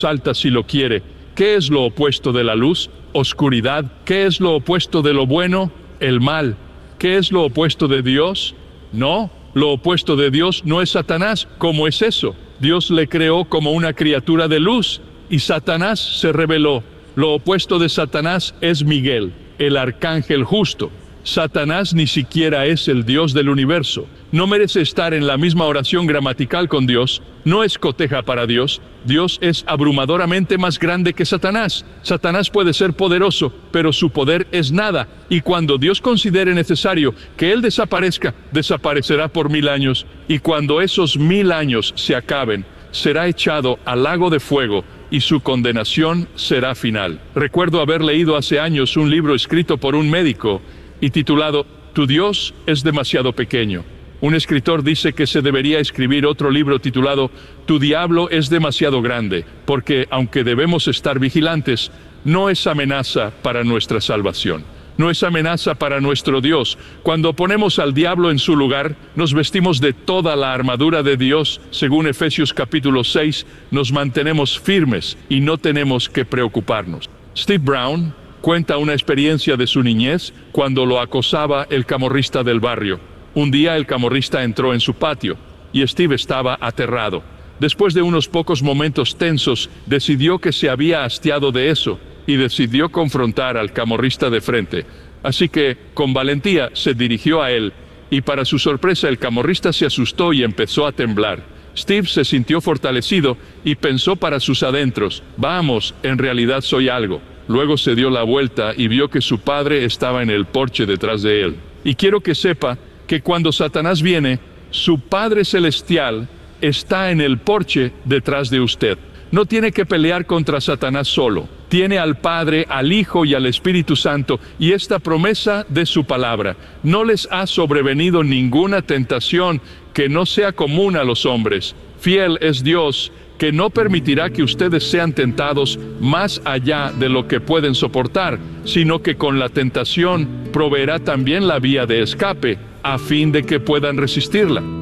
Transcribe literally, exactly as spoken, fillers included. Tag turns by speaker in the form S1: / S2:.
S1: alta si lo quiere. ¿Qué es lo opuesto de la luz? Oscuridad. ¿Qué es lo opuesto de lo bueno? El mal. ¿Qué es lo opuesto de Dios? No, lo opuesto de Dios no es Satanás. ¿Cómo es eso? Dios le creó como una criatura de luz y Satanás se rebeló. Lo opuesto de Satanás es Miguel, el arcángel justo. Satanás ni siquiera es el Dios del universo. No merece estar en la misma oración gramatical con Dios. No es coteja para Dios. Dios es abrumadoramente más grande que Satanás. Satanás puede ser poderoso, pero su poder es nada. Y cuando Dios considere necesario que Él desaparezca, desaparecerá por mil años. Y cuando esos mil años se acaben, será echado al lago de fuego y su condenación será final. Recuerdo haber leído hace años un libro escrito por un médico y titulado Tu Dios es demasiado pequeño. Un escritor dice que se debería escribir otro libro titulado Tu diablo es demasiado grande, porque aunque debemos estar vigilantes, no es amenaza para nuestra salvación. No es amenaza para nuestro Dios. Cuando ponemos al diablo en su lugar, nos vestimos de toda la armadura de Dios. Según Efesios capítulo seis, nos mantenemos firmes y no tenemos que preocuparnos. Steve Brown cuenta una experiencia de su niñez cuando lo acosaba el camorrista del barrio. Un día el camorrista entró en su patio y Steve estaba aterrado. Después de unos pocos momentos tensos, decidió que se había hastiado de eso y decidió confrontar al camorrista de frente. Así que, con valentía, se dirigió a él y para su sorpresa el camorrista se asustó y empezó a temblar. Steve se sintió fortalecido y pensó para sus adentros, vamos, en realidad soy algo. Luego se dio la vuelta y vio que su padre estaba en el porche detrás de él. Y quiero que sepa que cuando Satanás viene, su Padre Celestial está en el porche detrás de usted. No tiene que pelear contra Satanás solo. Tiene al Padre, al Hijo y al Espíritu Santo y esta promesa de su palabra. No les ha sobrevenido ninguna tentación que no sea común a los hombres. Fiel es Dios, que no permitirá que ustedes sean tentados más allá de lo que pueden soportar, sino que con la tentación proveerá también la vía de escape, a fin de que puedan resistirla.